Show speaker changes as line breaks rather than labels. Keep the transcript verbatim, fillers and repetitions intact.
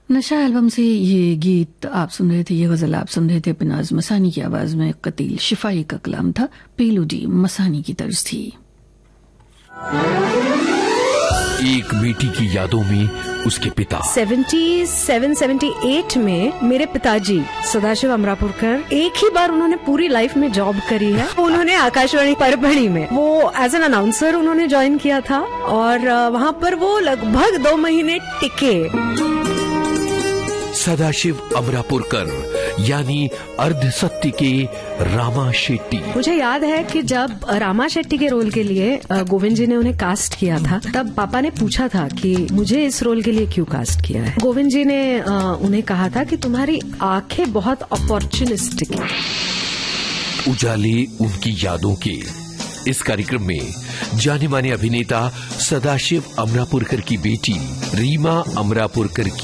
नशा एल्बम से ये गीत आप सुन रहे थे, ये गजल आप सुन रहे थे पिनाज मसानी की आवाज में। कतील शिफाई का कलाम था, पेलुडी मसानी की तर्ज थी।
एक बेटी की यादों में उसके पिता
सतहत्तर अठहत्तर में मेरे पिताजी सदाशिव अमरापुरकर, एक ही बार उन्होंने पूरी लाइफ में जॉब करी है। उन्होंने आकाशवाणी परभणी में वो एज एन अनाउंसर उन्होंने ज्वाइन किया था और वहाँ पर वो लगभग दो महीने टिके।
सदाशिव अमरापुरकर यानी अर्ध सत्य के रामा शेट्टी।
मुझे याद है कि जब रामा शेट्टी के रोल के लिए गोविंद जी ने उन्हें कास्ट किया था, तब पापा ने पूछा था कि मुझे इस रोल के लिए क्यों कास्ट किया है। गोविंद जी ने उन्हें कहा था कि तुम्हारी आंखें बहुत अपॉर्चुनिस्टिक हैं।
उजाले उनकी यादों के इस कार्यक्रम में जाने माने अभिनेता सदाशिव अमरापुरकर की बेटी रीमा अमरापुरकर की